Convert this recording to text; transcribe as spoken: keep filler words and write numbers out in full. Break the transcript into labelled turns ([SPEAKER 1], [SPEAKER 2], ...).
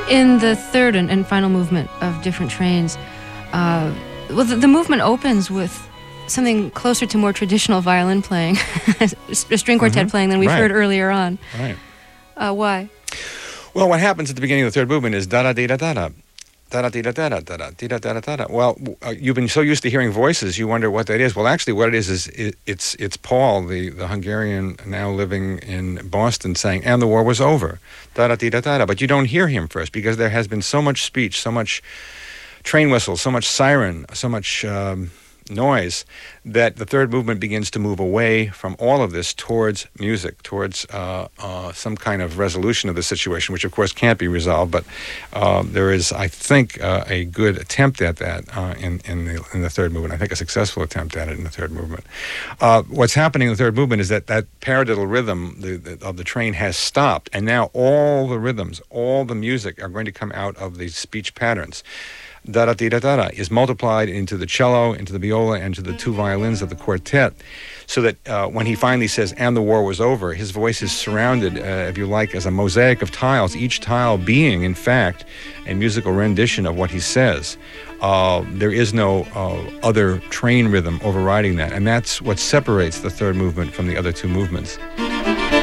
[SPEAKER 1] In the third and, and final movement of Different Trains, uh, well, the, the movement opens with something closer to more traditional violin playing, a string quartet
[SPEAKER 2] mm-hmm.
[SPEAKER 1] playing than we've
[SPEAKER 2] right.
[SPEAKER 1] heard earlier on.
[SPEAKER 2] Right.
[SPEAKER 1] Uh, why?
[SPEAKER 2] Well, what happens at the beginning of the third movement is da da da da da da. Da da da da da da da da da da da. Well, uh, you've been so used to hearing voices, you wonder what that is. Well, actually, what it is is it, it's it's Paul, the, the Hungarian now living in Boston, saying, "And the war was over." Da da da da da. But you don't hear him first because there has been so much speech, so much train whistle, so much siren, so much um, noise that the third movement begins to move away from all of this towards music, towards uh, uh, some kind of resolution of the situation, which of course can't be resolved, but uh, there is, I think, uh, a good attempt at that uh, in, in, the, in the third movement. I think a successful attempt at it in the third movement. Uh, what's happening in the third movement is that that paradiddle rhythm the, the, of the train has stopped, and now all the rhythms, all the music are going to come out of these speech patterns. Da-da-dee-da-da-da is multiplied into the cello, into the viola, and to the two violins of the quartet, so that uh, when he finally says, "And the war was over," his voice is surrounded, uh, if you like, as a mosaic of tiles, each tile being, in fact, a musical rendition of what he says. Uh, there is no uh, other train rhythm overriding that, and that's what separates the third movement from the other two movements.